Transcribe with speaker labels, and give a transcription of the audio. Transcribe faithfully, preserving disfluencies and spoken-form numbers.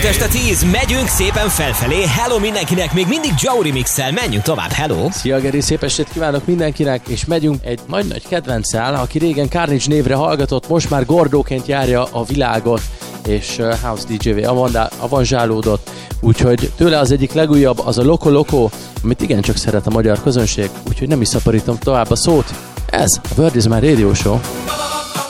Speaker 1: Elmúlt este tíz, megyünk szépen felfelé. Hello mindenkinek, még mindig Joe Remix-szel, menjünk tovább, hello!
Speaker 2: Szia Geri, szép estét kívánok mindenkinek, és megyünk egy nagy-nagy kedvenccel, aki régen Carnage névre hallgatott, most már Gordóként járja a világot, és House dé jé-vé avanzsálódott, úgyhogy tőle az egyik legújabb, az a Loco Loco, amit igencsak szeret a magyar közönség, úgyhogy nem is szaporítom tovább a szót. Ez a Word is My Radio Show.